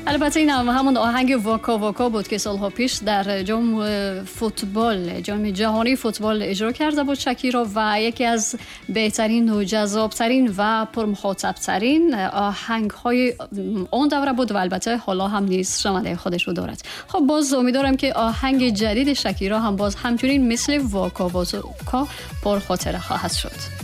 البته این همون آهنگ واکا واکا بود که سالها پیش در جام فوتبال، جام جهانی فوتبال اجرا کرده بود شکیرا و یکی از بهترین و جذابترین و پرمخاطبترین آهنگ‌های اون دوره بود و البته حالا هم نیز شنونده خودش رو دارد. خب باز امیدوارم که آهنگ جدید شکیرا هم باز همچنین مثل واکا واکا پرخاطره خواهد شد.